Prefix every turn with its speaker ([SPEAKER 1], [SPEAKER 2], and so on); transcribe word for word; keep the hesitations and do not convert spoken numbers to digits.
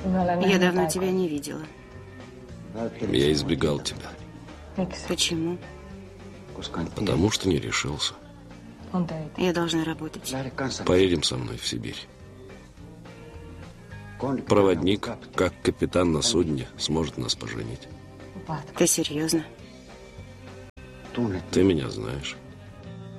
[SPEAKER 1] Я давно тебя не видела.
[SPEAKER 2] Я избегал тебя.
[SPEAKER 1] Почему?
[SPEAKER 2] Потому что не решился.
[SPEAKER 1] Я должна работать.
[SPEAKER 2] Поедем со мной в Сибирь. Проводник, как капитан на судне, сможет нас поженить.
[SPEAKER 1] Ты серьезно?
[SPEAKER 2] Ты меня знаешь.